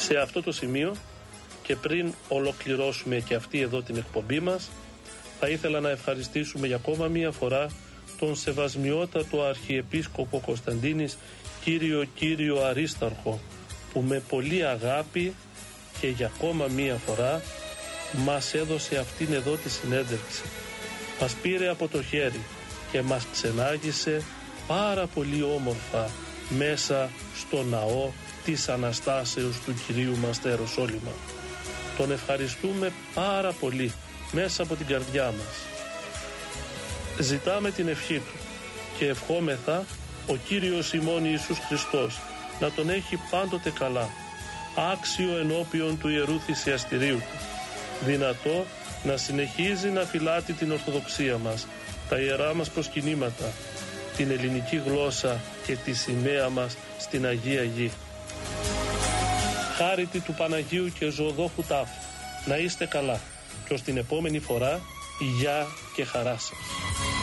Σε αυτό το σημείο και πριν ολοκληρώσουμε και αυτή εδώ την εκπομπή μας, θα ήθελα να ευχαριστήσουμε για ακόμα μία φορά τον Σεβασμιότατο Αρχιεπίσκοπο Κωνσταντίνης Κύριο Αρίσταρχο, που με πολύ αγάπη και για ακόμα μία φορά μας έδωσε αυτήν εδώ τη συνέντευξη. Μας πήρε από το χέρι και μας ξενάγησε πάρα πολύ όμορφα μέσα στο ναό της Αναστάσεως του Κυρίου μας στα Ιεροσόλυμα. Τον ευχαριστούμε πάρα πολύ μέσα από την καρδιά μας. Ζητάμε την ευχή του και ευχόμεθα ο Κύριος ημών Ιησούς Χριστός να τον έχει πάντοτε καλά, άξιο ενώπιον του Ιερού Θυσιαστηρίου του, δυνατό να συνεχίζει να φυλάτει την Ορθοδοξία μας, τα ιερά μας προσκυνήματα, την ελληνική γλώσσα και τη σημαία μας στην Αγία Γη. Χάρητη του Παναγίου και Ζωοδόχου Τάφου, να είστε καλά και ως την επόμενη φορά, υγεία και χαρά σας.